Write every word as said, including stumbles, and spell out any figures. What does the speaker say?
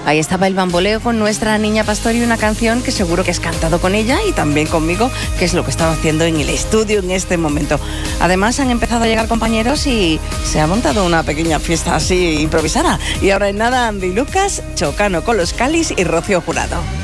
Ahí estaba el bamboleo con nuestra niña Pastor y una canción que seguro que has cantado con ella y también conmigo, que es lo que estaba haciendo en el estudio en este momento. Además han empezado a llegar compañeros y se ha montado una pequeña fiesta así improvisada. Y ahora en nada, Andy Lucas, Chocano con los Calis y Rocío Jurado.